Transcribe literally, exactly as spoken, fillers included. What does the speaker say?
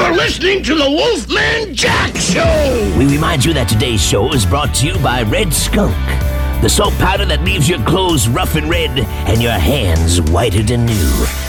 You're listening to the Wolfman Jack Show! We remind you that today's show is brought to you by Red Skunk, the soap powder that leaves your clothes rough and red and your hands whiter than new.